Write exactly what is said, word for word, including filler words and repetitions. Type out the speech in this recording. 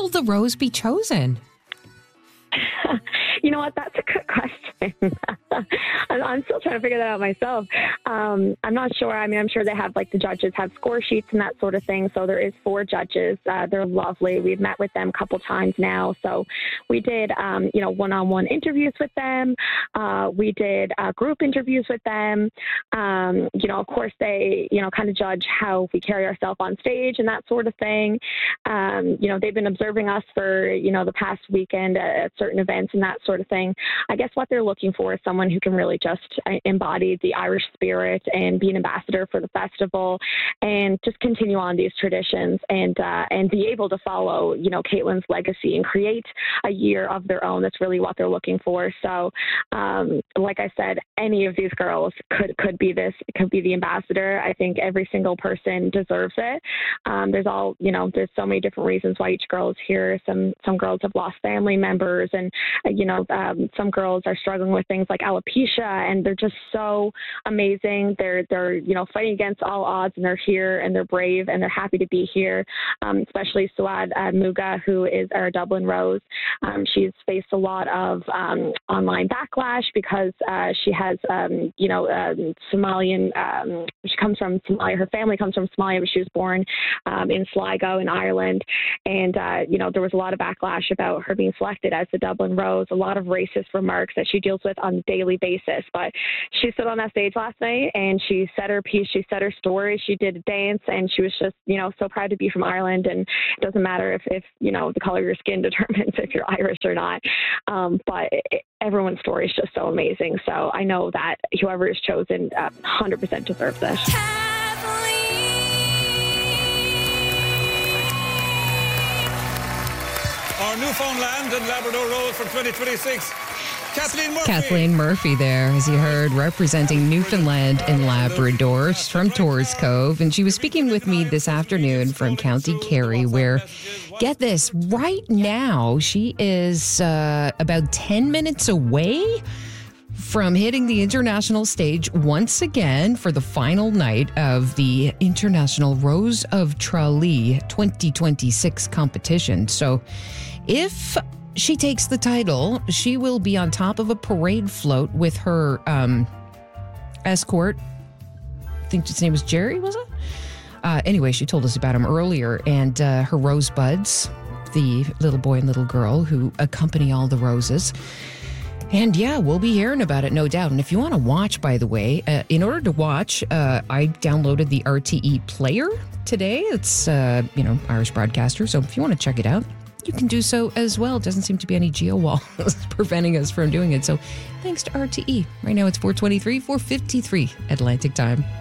will the rose be chosen? You know what? That's a good question. I'm still trying to figure that out myself. Um, I'm not sure. I mean, I'm sure they have, like, the judges have score sheets and that sort of thing. So there is four judges. Uh, they're lovely. We've met with them a couple times now. So we did, um, you know, one-on-one interviews with them. Uh, we did uh, group interviews with them. Um, you know, of course, they, you know, kind of judge how we carry ourselves on stage and that sort of thing. Um, you know, they've been observing us for, you know, the past weekend at certain events and that sort of thing. I guess what they're looking for is someone who can really just embody the Irish spirit and be an ambassador for the festival and just continue on these traditions and uh, and be able to follow, you know, Caitlin's legacy and create a year of their own. That's really what they're looking for. So, um, like I said, any of these girls could could be this, could be the ambassador. I think every single person deserves it. Um, there's all, you know, there's so many different reasons why each girl is here. Some some girls have lost family members, and uh, you know, um, some girls are struggling with things like alopecia, and they're just so amazing. They're they're you know fighting against all odds, and they're here, and they're brave, and they're happy to be here. Um, especially Suad uh, Muga, who is our Dublin Rose. Um, she's faced a lot of um, online backlash because uh, she has um, you know um, Somalian. Um, she comes from Somalia. Her family comes from Somalia, but she was born um, in Sligo in Ireland, and uh, you know there was a lot of backlash about her being selected as the Dublin Rose. A lot of racist remarks that she deals with on a daily basis. But she stood on that stage last night and she said her piece, she said her story, she did a dance, and she was just, you know, so proud to be from Ireland. And it doesn't matter if, if you know, the color of your skin determines if you're Irish or not. Um, but it, everyone's story is just so amazing. So I know that whoever is chosen uh, one hundred percent deserves it. Our Newfoundland and Labrador Rose for twenty twenty-six. Kathleen Murphy. Kathleen Murphy there, as you heard, representing Newfoundland and Labrador. She's from Torres Cove, and she was speaking with me this afternoon from County Kerry, where, get this, right now she is uh, about ten minutes away from hitting the international stage once again for the final night of the International Rose of Tralee twenty twenty-six competition. So if she takes the title, she will be on top of a parade float with her um, escort. I think his name was Jerry, was it? Uh, anyway, she told us about him earlier. And uh, her rosebuds, the little boy and little girl who accompany all the roses. And yeah, we'll be hearing about it, no doubt. And if you want to watch, by the way, uh, in order to watch, uh, I downloaded the R T E player today. It's, uh, you know, Irish broadcaster. So if you want to check it out, you can do so as well. It doesn't seem to be any geo walls preventing us from doing it. So thanks to R T E. Right now it's four twenty-three, four fifty-three Atlantic time.